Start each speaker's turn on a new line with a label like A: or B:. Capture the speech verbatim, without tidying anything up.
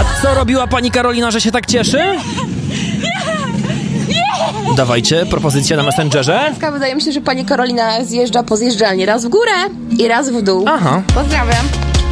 A: A co robiła pani Karolina, że się tak cieszy? Dawajcie, propozycja na Messengerze.
B: Wydaje mi się, że pani Karolina zjeżdża po zjeżdżalni raz w górę i raz w dół.
A: Aha.
B: Pozdrawiam.